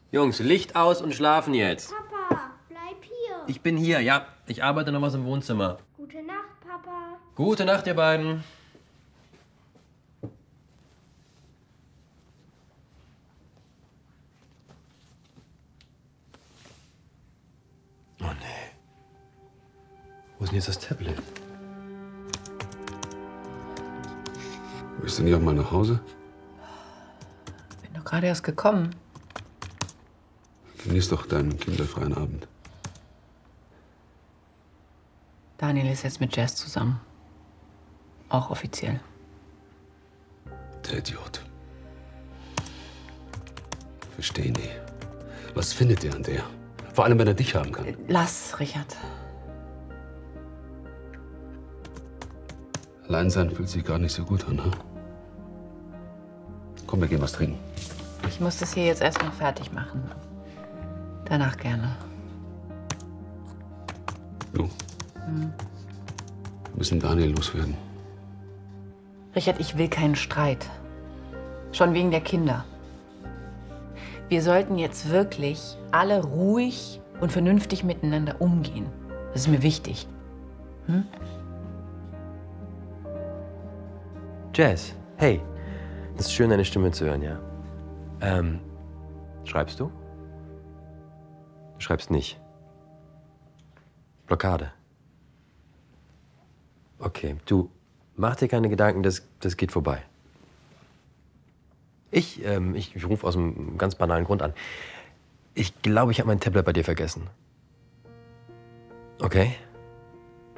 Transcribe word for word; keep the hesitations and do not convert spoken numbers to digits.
Jungs, Licht aus und schlafen jetzt. Papa, bleib hier. Ich bin hier, ja. Ich arbeite noch was im Wohnzimmer. Gute Nacht, Papa. Gute Nacht, ihr beiden. Oh, nee. Wo ist denn jetzt das Tablet? Willst du nicht auch mal nach Hause? Bin doch gerade erst gekommen. Genieß doch deinen kinderfreien Abend. Daniel ist jetzt mit Jazz zusammen. Auch offiziell. Der Idiot. Versteh nie. Was findet er an der? Vor allem, wenn er dich haben kann. Lass, Richard. Allein sein fühlt sich gar nicht so gut an, ha? Komm, wir gehen was trinken. Ich muss das hier jetzt erst noch fertig machen. Danach gerne. Du. Hm. Wir müssen Daniel loswerden. Richard, ich will keinen Streit. Schon wegen der Kinder. Wir sollten jetzt wirklich alle ruhig und vernünftig miteinander umgehen. Das ist mir wichtig. Hm? Jazz, hey. Es ist schön, deine Stimme zu hören, ja. Ähm, schreibst du? Du schreibst nicht. Blockade. Okay, du, mach dir keine Gedanken, das, das geht vorbei. Ich, ähm, ich, ich rufe aus einem ganz banalen Grund an. Ich glaube, ich habe mein Tablet bei dir vergessen. Okay?